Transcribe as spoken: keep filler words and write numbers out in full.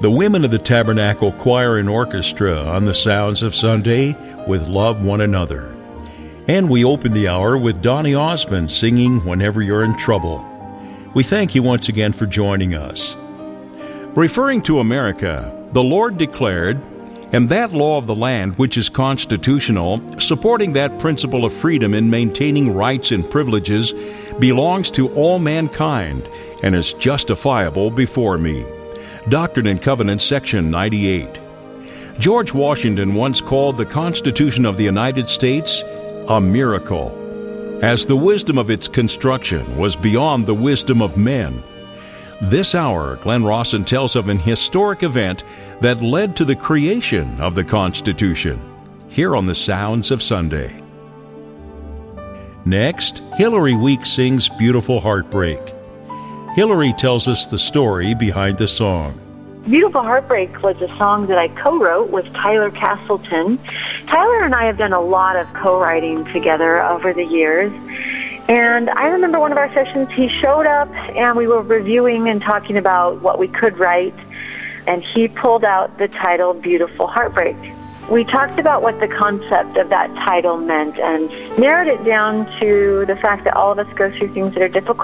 the women of the Tabernacle Choir and Orchestra on the Sounds of Sunday with Love One Another. And we open the hour with Donny Osmond singing Whenever You're in Trouble. We thank you once again for joining us. Referring to America, the Lord declared, "And that law of the land which is constitutional, supporting that principle of freedom in maintaining rights and privileges, belongs to all mankind and is justifiable before me." Doctrine and Covenants, section ninety-eight. George Washington once called the Constitution of the United States a miracle, as the wisdom of its construction was beyond the wisdom of men. This hour, Glenn Rawson tells of an historic event that led to the creation of the Constitution, here on the Sounds of Sunday. Next, Hillary Weeks sings Beautiful Heartbreak. Hillary tells us the story behind the song. Beautiful Heartbreak was a song that I co-wrote with Tyler Castleton. Tyler and I have done a lot of co-writing together over the years. And I remember one of our sessions, he showed up and we were reviewing and talking about what we could write. And he pulled out the title Beautiful Heartbreak. We talked about what the concept of that title meant and narrowed it down to the fact that all of us go through things that are difficult